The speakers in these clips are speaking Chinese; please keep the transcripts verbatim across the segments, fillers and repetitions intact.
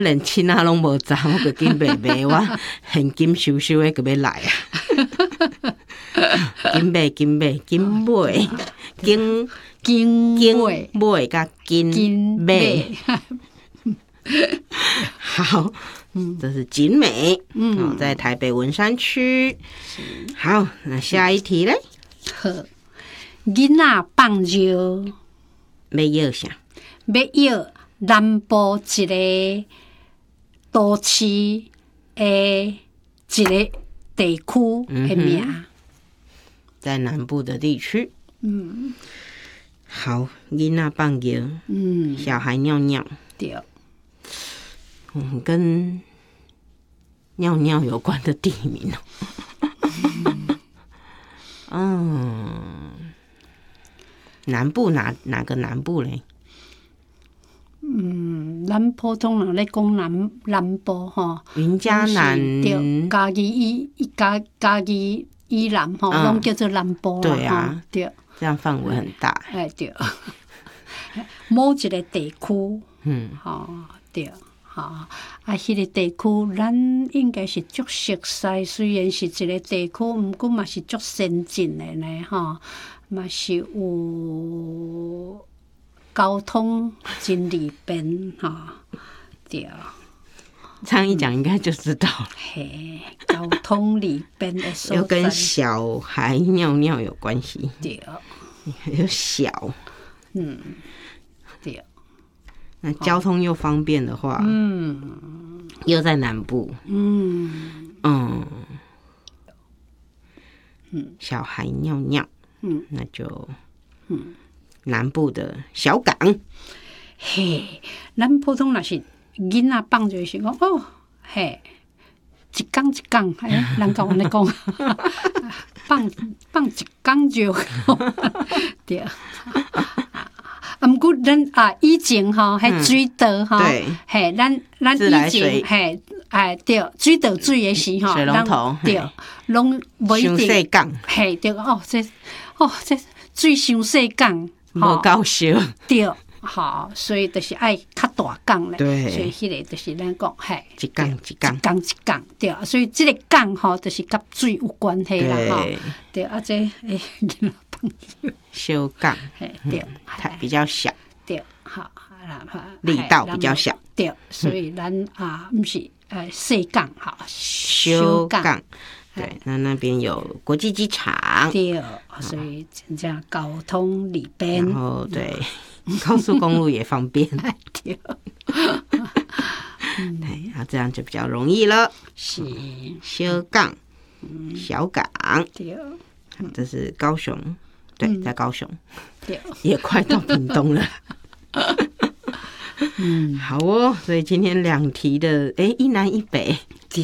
连亲仔拢无走，我就紧买买，我现金收收的，就要来啊！紧买紧买紧买紧紧紧买买甲紧紧买。 买， 好，这是景美，嗯、哦，在台北文山区。好，那下一题嘞？ 好，囡仔放尿要要啥？ 要约南部一个都市的一个地区的名。 在南部的地区。嗯，好，囡仔放尿，嗯，小孩尿尿， 对， 嗯，跟尿尿有关的地名哦。嗯，南部哪哪个南部嘞？ 嗯，咱普通人咧讲南南部吼， 云嘉南对，嘉义以以嘉嘉义以南吼，拢、嗯、叫做南部啦。 对啊， 对， 这样范围很大。 哎，对，某一个地区， 嗯， 吼、哦，对，吼、哦，啊，迄、那个地区，咱应该是足熟悉，虽然是一个地区，毋过嘛是足先进的呢，吼，嘛是有。交通真利便哈，对。 这样一讲，应该就知道了。 嘿，交通利便的所在， 又跟小孩尿尿有关系。 对， 有小， 嗯，对。 那交通又方便的话， 嗯， 又在南部， 嗯嗯嗯， 小孩尿尿， 嗯， 那就， 嗯。 南部的小港， 嘿，咱普通若是囡仔放就是讲哦，嘿，一缸一缸，哎，人甲阮咧讲，放放一缸就对。啊，毋过咱啊以前吼，迄水道吼，嘿，咱咱以前嘿，哎对，水道水的时候， 水龙头对，拢无一定，嘿对，哦这哦这水伤细缸。 无够烧， 对，好，所以就是爱较大缸咧。 对， 所以迄个就是咱讲，嘿， 一缸一缸， 一缸一缸，对。所以这个缸吼，就是甲水有关系啦，吼。对，啊，这诶， 小缸， 嘿，对， 比较小， 对，好， 力道比较小， 对，所以咱啊，毋是呃细缸，哈， 小缸。对，那那边有国际机场， 对，所以真正交通利便， 然后对，高速公路也方便， 对， 对，啊，这样就比较容易了。 是小港，小港， 对， 这是高雄，对，在高雄， 对， 也快到屏东了。嗯，好哦，所以今天两题的，哎，一南一北， 对。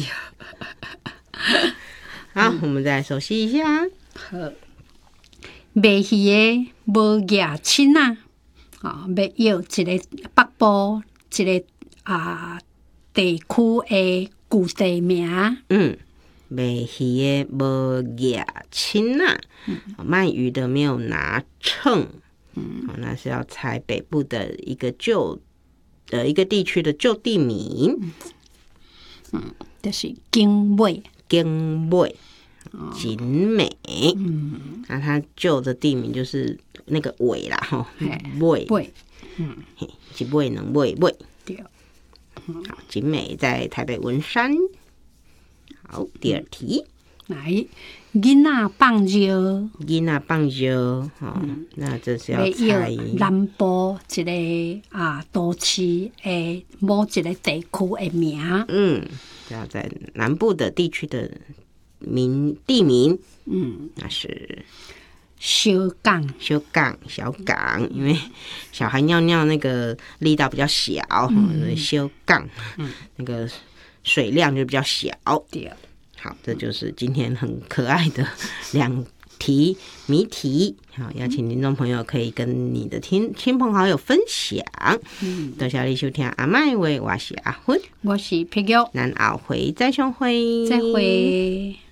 好，我们再熟悉一下。 好，卖鱼的无野亲啊，啊，要要一个北部一个啊地区的古地名。 嗯，卖鱼的无野亲啊，卖鱼的没有拿秤。嗯，那是要猜北部的一个旧呃一个地区的旧地名。 嗯，就是景美。 景美，景美，嗯，那它旧的地名就是那个尾啦，吼，尾， 尾，嗯， 一尾两尾尾， 对， 好，景美在台北文山。好，第二题， 来，囡仔放尿， 囡仔放尿，哈，那这是要猜南部一个啊都市的某一个地区的名， 嗯。要在南部的地区的名地名， 嗯， 那是小港， 小港，小港，因为小孩尿尿那个力道比较小，嗯，小港，嗯，那个水量就比较小。 对， 好，这就是今天很可爱的两题谜题。好，邀请听众朋友可以跟你的亲亲朋好友分享。嗯，多谢你收听阿麦话，我是阿芬， 我是皮玉， 咱后回再相会， 再会。